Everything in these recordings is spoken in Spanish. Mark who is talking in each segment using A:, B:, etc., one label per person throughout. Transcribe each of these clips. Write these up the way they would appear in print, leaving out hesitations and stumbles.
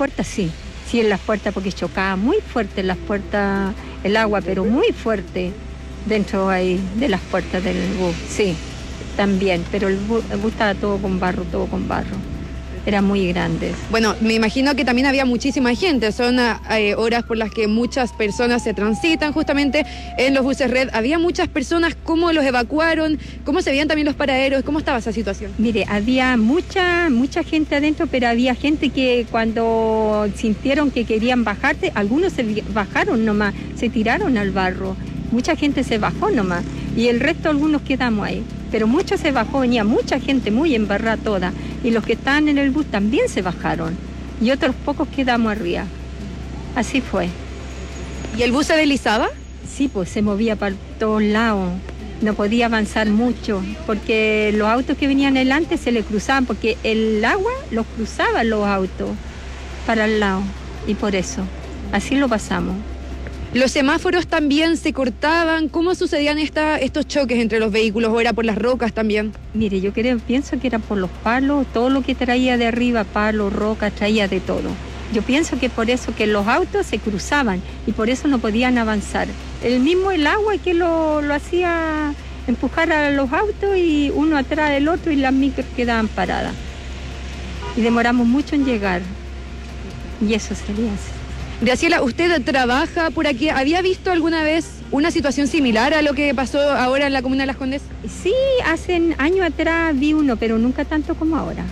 A: puertas sí. Sí, en las puertas, porque chocaba muy fuerte en las puertas, el agua, pero muy fuerte dentro ahí de las puertas del bus. Sí, también, pero el bus estaba todo con barro. Era muy grande.
B: Bueno, me imagino que también había muchísima gente. Son horas por las que muchas personas se transitan justamente en los buses Red. Había muchas personas. ¿Cómo los evacuaron? ¿Cómo se veían también los paraderos? ¿Cómo estaba esa situación?
A: Mire, había mucha gente adentro, pero había gente que cuando sintieron que querían bajarse, algunos se bajaron nomás, se tiraron al barro. Mucha gente se bajó nomás y el resto algunos quedamos ahí. Pero mucho se bajó, venía mucha gente muy embarrada toda. Y los que estaban en el bus también se bajaron. Y otros pocos quedamos arriba. Así fue.
B: ¿Y el bus se deslizaba?
A: Sí, pues se movía para todos lados. No podía avanzar mucho, porque los autos que venían adelante se le cruzaban, porque el agua los cruzaba los autos para el lado. Y por eso, así lo pasamos.
B: ¿Los semáforos también se cortaban? ¿Cómo sucedían estos choques entre los vehículos o era por las rocas también?
A: Mire, pienso que era por los palos, todo lo que traía de arriba, palos, rocas, traía de todo. Yo pienso que por eso que los autos se cruzaban y por eso no podían avanzar. El agua que lo hacía empujar a los autos y uno atrás del otro y las micros quedaban paradas. Y demoramos mucho en llegar. Y eso sería así.
B: Graciela, ¿usted trabaja por aquí? ¿Había visto alguna vez una situación similar a lo que pasó ahora en la comuna de Las Condes?
A: Sí, hace años atrás vi uno, pero nunca tanto como ahora.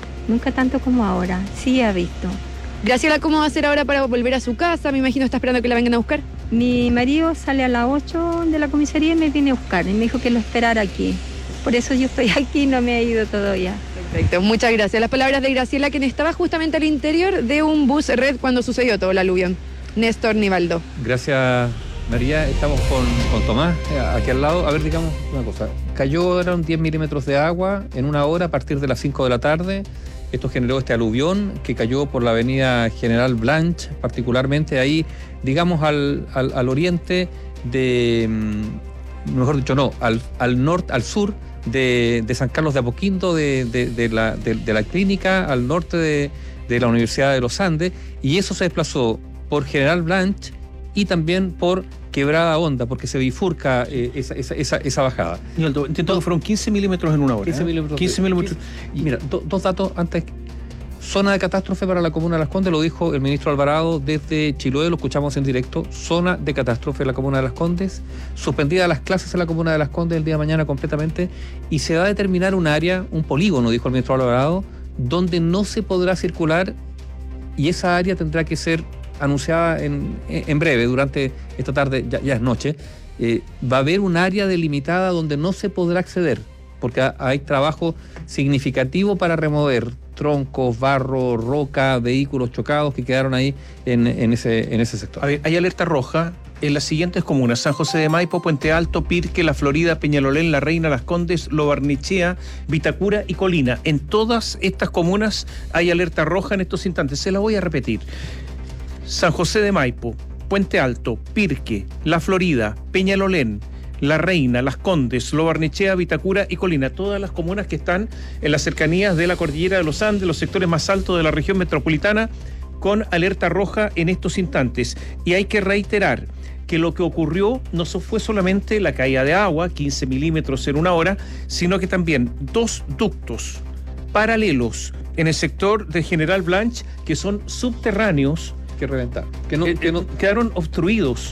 A: Sí he visto.
B: Graciela, ¿cómo va a hacer ahora para volver a su casa? Me imagino está esperando que la vengan a buscar.
A: Mi marido sale a las 8 de la comisaría y me viene a buscar. Y me dijo que lo esperara aquí. Por eso yo estoy aquí, no me he ido todavía.
B: Perfecto, muchas gracias. Las palabras de Graciela, quien estaba justamente al interior de un bus Red cuando sucedió todo el aluvión. Néstor Nivaldo.
C: Gracias, María. Estamos con Tomás, aquí al lado. A ver, digamos una cosa. Cayeron 10 milímetros de agua en una hora a partir de las 5 de la tarde. Esto generó este aluvión que cayó por la avenida General Blanch, particularmente ahí, digamos, al oriente de... Mejor dicho, no, al norte, al sur de San Carlos de Apoquindo, de la clínica, al norte de la Universidad de los Andes, y eso se desplazó por General Blanch y también por Quebrada Honda, porque se bifurca esa bajada.
D: Entiendo que fueron 15 milímetros en una hora.
C: 15 milímetros.
D: 15 milímetros.
C: Mira, dos datos antes. Zona de catástrofe para la comuna de Las Condes, lo dijo el ministro Alvarado desde Chiloé, lo escuchamos en directo. Zona de catástrofe en la comuna de Las Condes, suspendidas las clases en la comuna de Las Condes el día de mañana completamente, y se va a determinar un área, un polígono, dijo el ministro Alvarado, donde no se podrá circular, y esa área tendrá que ser anunciada en breve, durante esta tarde, ya es noche. Va a haber un área delimitada donde no se podrá acceder, porque hay trabajo significativo para remover troncos, barro, roca, vehículos chocados que quedaron ahí en ese sector.
D: A ver, hay alerta roja en las siguientes comunas: San José de Maipo, Puente Alto, Pirque, La Florida, Peñalolén, La Reina, Las Condes, Lo Barnechea, Vitacura y Colina. En todas estas comunas hay alerta roja en estos instantes. Se la voy a repetir. San José de Maipo, Puente Alto, Pirque, La Florida, Peñalolén, La Reina, Las Condes, Lo Barnechea, Vitacura y Colina, todas las comunas que están en las cercanías de la cordillera de los Andes, los sectores más altos de la región metropolitana, con alerta roja en estos instantes. Y hay que reiterar que lo que ocurrió no fue solamente la caída de agua, 15 milímetros en una hora, sino que también 2 ductos paralelos en el sector de General Blanch, que son subterráneos,
C: que reventar.
D: Quedaron obstruidos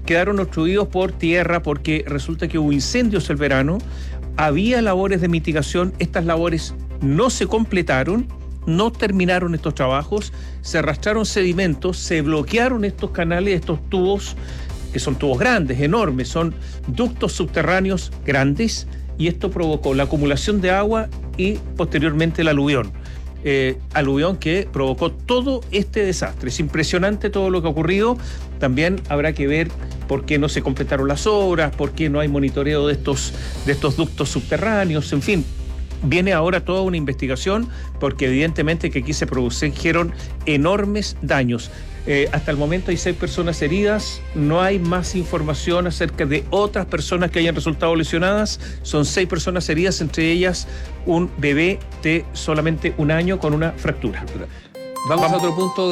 D: por tierra, porque resulta que hubo incendios el verano, había labores de mitigación, estas labores no se completaron, no terminaron estos trabajos, se arrastraron sedimentos, se bloquearon estos canales, estos tubos, que son tubos grandes, enormes, son ductos subterráneos grandes, y esto provocó la acumulación de agua y posteriormente el aluvión. Aluvión que provocó todo este desastre. Es impresionante todo lo que ha ocurrido. También habrá que ver por qué no se completaron las obras, por qué no hay monitoreo de estos ductos subterráneos, en fin. Viene ahora toda una investigación, porque evidentemente que aquí se produjeron enormes daños. Hasta el momento hay 6 personas heridas, no hay más información acerca de otras personas que hayan resultado lesionadas. Son 6 personas heridas, entre ellas un bebé de solamente 1 año con una fractura.
C: Vamos a otro punto